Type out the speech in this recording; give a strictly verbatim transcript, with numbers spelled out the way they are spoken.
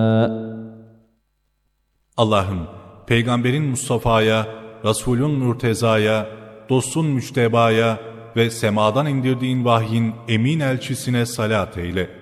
Allah'ım, Peygamberin Mustafa'ya, Resulün Mürteza'ya, Dostun Müçteba'ya ve semadan indirdiğin vahyin emin elçisine salat eyle.